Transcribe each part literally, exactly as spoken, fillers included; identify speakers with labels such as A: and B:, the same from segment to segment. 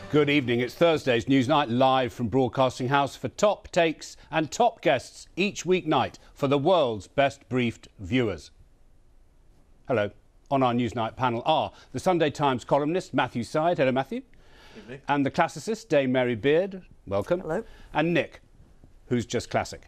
A: Good evening. It's Thursday's Newsnight, live from Broadcasting House for top takes and top guests each weeknight for the world's best briefed viewers. Hello. On our Newsnight panel are the Sunday Times columnist Matthew Syed. Hello, Matthew.
B: Evening. And
A: the classicist Dame Mary Beard. Welcome.
C: Hello.
A: And Nick, who's just classic.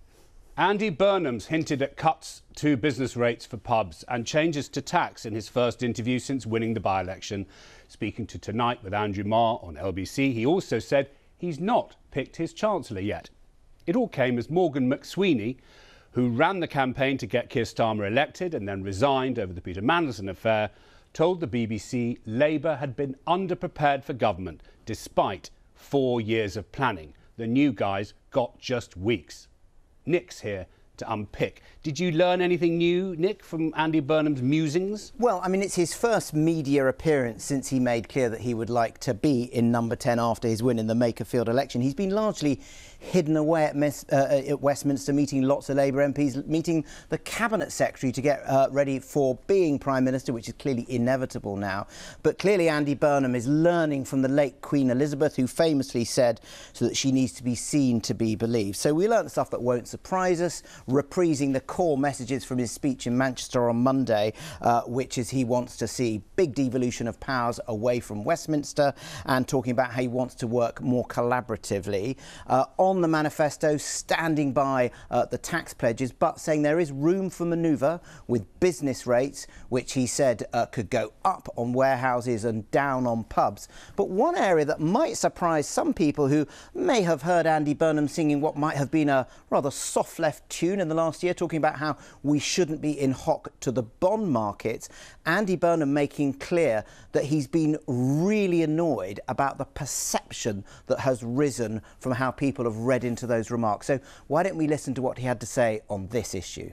A: Andy Burnham's hinted at cuts to business rates for pubs and changes to tax in his first interview since winning the by-election. Speaking to Tonight with Andrew Marr on L B C, he also said he's not picked his Chancellor yet. It all came as Morgan McSweeney, who ran the campaign to get Keir Starmer elected and then resigned over the Peter Mandelson affair, told the B B C Labour had been underprepared for government despite four years of planning. The new guys got just weeks. Nick's here to unpick. Did you learn anything new, Nick, from Andy Burnham's musings?
C: Well, I mean, it's his first media appearance since he made clear that he would like to be in number ten after his win in the Makerfield election. He's been largely hidden away at, Mes- uh, at Westminster, meeting lots of Labour M Ps, meeting the Cabinet Secretary to get uh, ready for being Prime Minister, which is clearly inevitable now. But clearly Andy Burnham is learning from the late Queen Elizabeth, who famously said so that she needs to be seen to be believed. So we learnt stuff that won't surprise us, reprising the core messages from his speech in Manchester on Monday, uh, which is he wants to see big devolution of powers away from Westminster and talking about how he wants to work more collaboratively. Uh, on the manifesto, standing by uh, the tax pledges, but saying there is room for manoeuvre with business rates, which he said uh, could go up on warehouses and down on pubs. But one area that might surprise some people who may have heard Andy Burnham singing what might have been a rather soft left tune in the last year, talking about how we shouldn't be in hock to the bond market. Andy Burnham making clear that he's been really annoyed about the perception that has risen from how people have read into those remarks. So why don't we listen to what he had to say on this issue?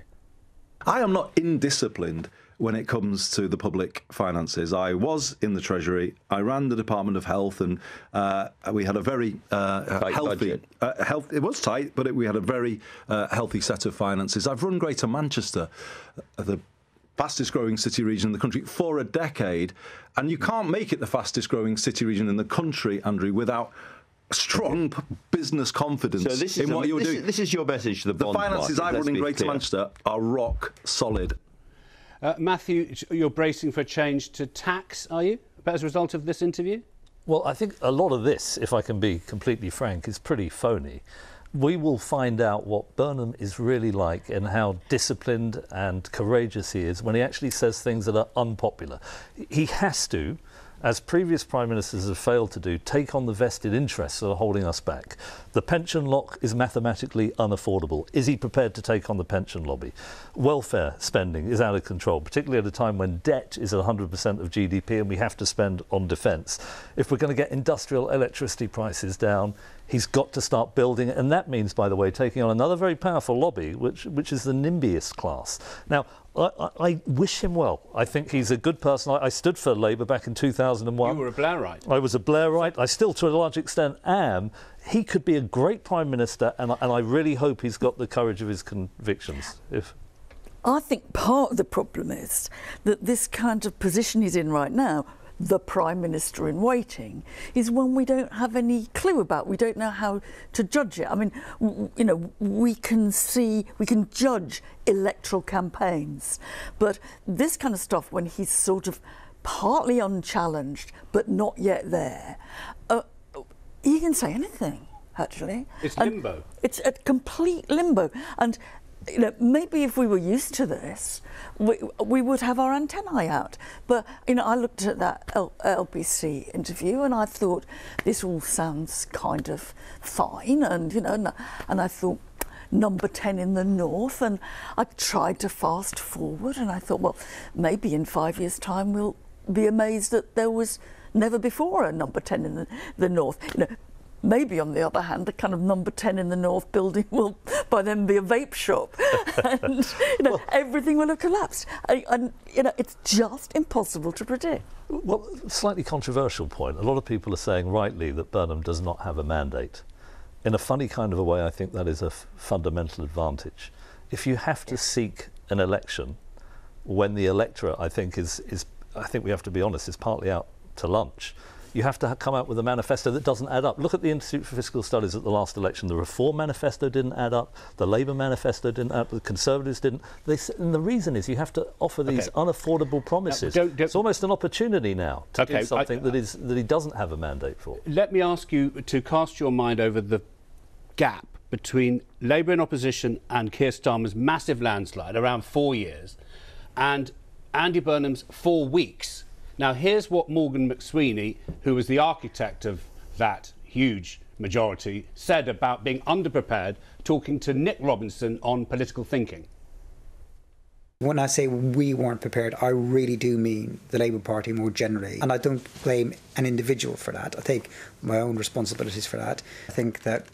D: I am not indisciplined when it comes to the public finances. I was in the Treasury. I ran the Department of Health, and uh, we had a very uh, healthy. Uh, health. It was tight, but it, we had a very uh, healthy set of finances. I've run Greater Manchester, uh, the fastest growing city region in the country, for a decade, and you can't make it the fastest growing city region in the country, Andrew, without strong p- business confidence
B: so this is
D: in
B: a,
D: what you're
B: this
D: doing.
B: Is, this is your message to the,
D: the
B: bond
D: finances
B: market,
D: I run in Greater
B: clear.
D: Manchester are rock solid.
A: Uh, Matthew, you're bracing for a change to tax, are you, as a result of this interview?
E: Well, I think a lot of this, if I can be completely frank, is pretty phony. We will find out what Burnham is really like and how disciplined and courageous he is when he actually says things that are unpopular. He has to, as previous Prime Ministers have failed to do, take on the vested interests that are holding us back. The pension lock is mathematically unaffordable. Is he prepared to take on the pension lobby? Welfare spending is out of control, particularly at a time when debt is at one hundred percent of G D P and we have to spend on defence. If we're going to get industrial electricity prices down, he's got to start building, and that means, by the way, taking on another very powerful lobby, which which is the NIMBYist class. Now, I, I, I wish him well. I think he's a good person. I, I stood for Labour back in two thousand one.
A: You were a Blairite.
E: I was a Blairite. I still, to a large extent, am. He could be a great Prime Minister, and I, and I really hope he's got the courage of his convictions. If
F: I think part of the problem is that this kind of position he's in right now, the Prime Minister in waiting, is one we don't have any clue about. We don't know how to judge it. I mean, w- you know, we can see, we can judge electoral campaigns, but this kind of stuff, when he's sort of partly unchallenged but not yet there, uh, he can say anything, actually.
A: It's
F: and
A: limbo.
F: It's a complete limbo. And you know, maybe if we were used to this, we, we would have our antennae out. But, you know, I looked at that L- LBC interview and I thought, this all sounds kind of fine. And, you know, and, and I thought, number ten in the north. And I tried to fast forward and I thought, well, maybe in five years' time we'll be amazed that there was never before a number ten in the, the north. You know, maybe, on the other hand, the kind of number ten in the north building will by then be a vape shop, and you know, well, everything will have collapsed. And, and you know, it's just impossible to predict.
E: Well, slightly controversial point. A lot of people are saying rightly that Burnham does not have a mandate. In a funny kind of a way, I think that is a f- fundamental advantage. If you have to seek an election when the electorate, I think, is is I think we have to be honest, is partly out to lunch. you have to ha- come out with a manifesto that doesn't add up. Look at the Institute for Fiscal Studies at the last election. The Reform manifesto didn't add up. The Labour manifesto didn't add up. The Conservatives didn't. They, and the reason is you have to offer these okay. unaffordable promises. Now, don't, don't, it's almost an opportunity now to okay, do something I, that is that he doesn't have a mandate for.
A: Let me ask you to cast your mind over the gap between Labour in opposition and Keir Starmer's massive landslide, around four years, and Andy Burnham's four weeks. Now, here's what Morgan McSweeney, who was the architect of that huge majority, said about being underprepared, talking to Nick Robinson on political thinking.
G: When I say we weren't prepared, I really do mean the Labour Party more generally. And I don't blame an individual for that. I take my own responsibilities for that. I think that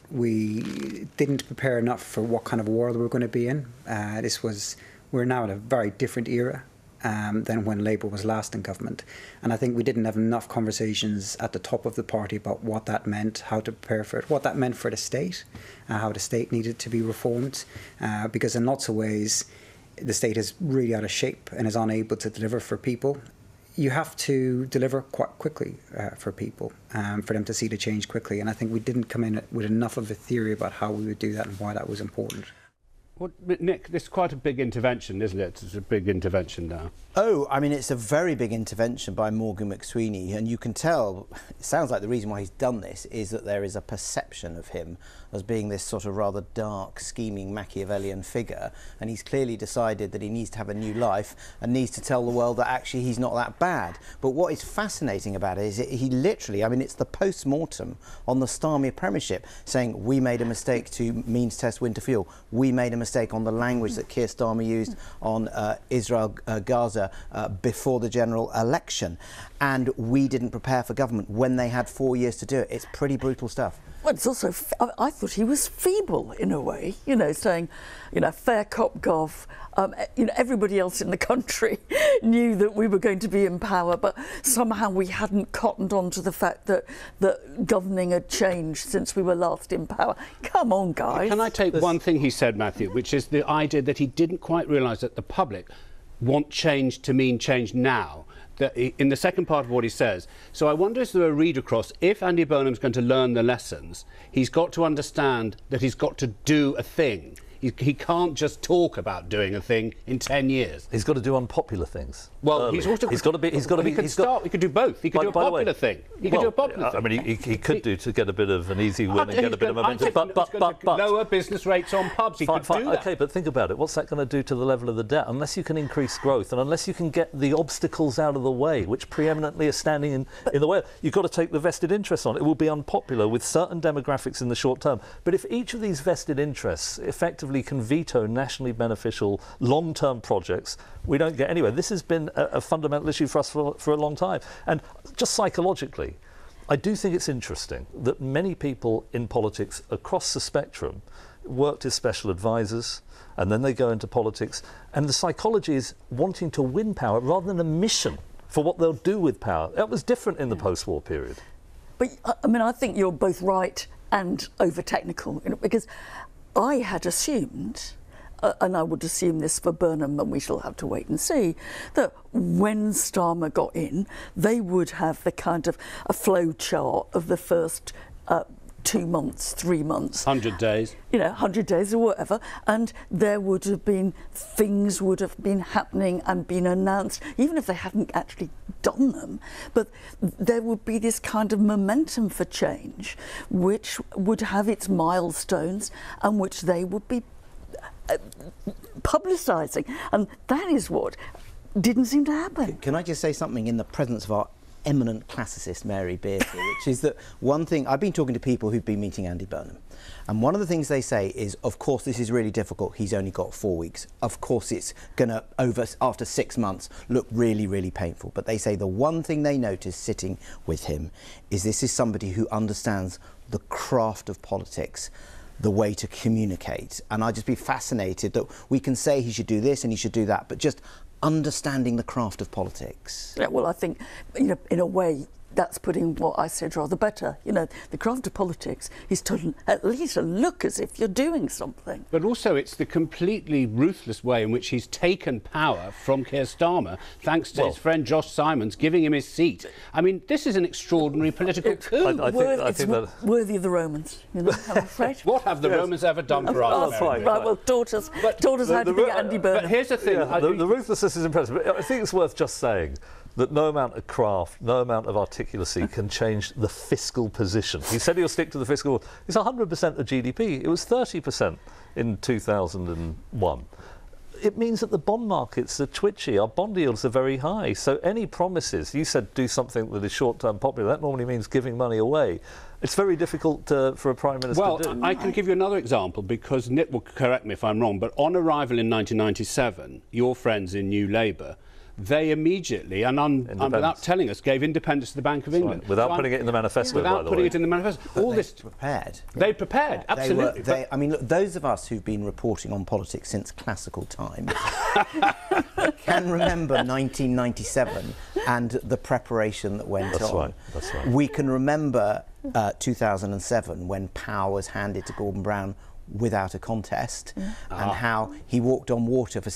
G: we didn't prepare enough for what kind of world we were going to be in. Uh, this was, we're now in a very different era um, than when Labour was last in government. And I think we didn't have enough conversations at the top of the party about what that meant, how to prepare for it, what that meant for the state, uh, how the state needed to be reformed. Uh, because in lots of ways, the state is really out of shape and is unable to deliver for people. You have to deliver quite quickly uh, for people, um, for them to see the change quickly. And I think we didn't come in with enough of a theory about how we would do that and why that was important.
A: Well, Nick, this is quite a big intervention, isn't it? It's a big intervention now.
C: Oh, I mean, it's a very big intervention by Morgan McSweeney, and you can tell, it sounds like the reason why he's done this is that there is a perception of him as being this sort of rather dark, scheming Machiavellian figure, and he's clearly decided that he needs to have a new life and needs to tell the world that actually he's not that bad. But what is fascinating about it is that he literally, I mean, it's the post-mortem on the Starmer premiership, saying we made a mistake to means test winter fuel, we made a mistake on the language that Keir Starmer used on uh, Israel, uh, Gaza, Uh, before the general election, and we didn't prepare for government when they had four years to do it. It's pretty brutal stuff.
F: Well, it's also, I thought he was feeble in a way, you know, saying, you know, fair cop gov. Um, you know, everybody else in the country knew that we were going to be in power, but somehow we hadn't cottoned on to the fact that, that governing had changed since we were last in power. Come on, guys.
A: Can I take this one thing he said, Matthew, which is the idea that he didn't quite realise that the public want change to mean change now, that he, in the second part of what he says. So I wonder, is there a read across? If Andy Burnham's going to learn the lessons, he's got to understand that he's got to do a thing. He, he can't just talk about doing a thing in ten years.
E: He's got to do unpopular things.
A: Well,
E: early.
A: he's also
E: he's got to be. He's got to be.
A: He could
E: he's
A: start.
E: Got,
A: he could do both. He could
E: by,
A: do a popular
E: way,
A: thing. He
E: well,
A: could do a popular
E: I
A: thing.
E: I mean, he, he could do to get a bit of an easy win and get a bit of momentum. But but but but
A: lower business rates on pubs. He
E: fine,
A: could
E: fine,
A: do that.
E: Okay, but think about it. What's that going to do to the level of the debt? Unless you can increase growth and unless you can get the obstacles out of the way, which preeminently are standing in, in the way, you've got to take the vested interests on. It will be unpopular with certain demographics in the short term. But if each of these vested interests effectively can veto nationally beneficial long-term projects, we don't get anywhere. This has been a, a fundamental issue for us for, for a long time. And just psychologically, I do think it's interesting that many people in politics across the spectrum worked as special advisors and then they go into politics, and the psychology is wanting to win power rather than a mission for what they'll do with power. That was different in the post-war period.
F: But I mean, I think you're both right and over-technical, you know, because I had assumed, Uh, and I would assume this for Burnham, and we shall have to wait and see, that when Starmer got in, they would have the kind of a flow chart of the first uh, two months, three months.
A: one hundred days.
F: You know, one hundred days or whatever, and there would have been, things would have been happening and been announced, even if they hadn't actually done them, but there would be this kind of momentum for change, which would have its milestones and which they would be Uh, publicising, and that is what didn't seem to happen.
C: Can I just say something in the presence of our eminent classicist Mary Beardsley, which is that one thing, I've been talking to people who've been meeting Andy Burnham, and one of the things they say is, of course this is really difficult, he's only got four weeks, of course it's going to, over after six months, look really, really painful. But they say the one thing they notice sitting with him is this is somebody who understands the craft of politics, the way to communicate. And I'd just be fascinated that we can say he should do this and he should do that, but just understanding the craft of politics.
F: Yeah, well, I think, you know, in a way, that's putting what I said rather better. You know, the craft of politics is to at least look as if you're doing something.
A: But also it's the completely ruthless way in which he's taken power from Keir Starmer, thanks to
E: well,
A: his friend Josh Simons giving him his seat. I mean, this is an extraordinary political coup.
E: I, I think,
F: worthy,
E: I think
F: it's
E: that...
F: worthy of the Romans, you know, I'm afraid.
A: What have the
E: Yes.
A: Romans ever done for us?
F: Oh,
E: That's right.
F: right, well, taught us,
A: But
F: taught us
E: the-
F: how
E: the
F: to be
E: Ro-
F: Andy Burnham.
A: But here's the thing.
E: Yeah,
A: I-
E: the, the ruthlessness is impressive. But I think it's worth just saying that no amount of craft, no amount of articulacy can change the fiscal position. He said he'll stick to the fiscal. It's one hundred percent of G D P. It was thirty percent in two thousand one. It means that the bond markets are twitchy. Our bond yields are very high. So any promises, you said do something that is short-term popular, that normally means giving money away. It's very difficult uh, for a Prime Minister
A: Well,
E: to do.
A: I can give you another example, because Nick will correct me if I'm wrong, but on arrival in nineteen ninety-seven, your friends in New Labour, they immediately, and, un, and without telling us, gave independence to the Bank of England.
E: Right. Without
A: So
E: putting
A: I'm,
E: it in the manifesto,
A: Without
E: by the
A: putting
E: way.
A: it in the manifesto.
C: But
A: All
C: they
A: this...
C: prepared.
A: They prepared, absolutely.
C: They were, they, I mean, look, those of us who've been reporting on politics since classical times can remember nineteen ninety-seven and the preparation that went
E: That's
C: on.
E: right, that's right.
C: We can remember uh, two thousand seven when power was handed to Gordon Brown without a contest, and how he walked on water for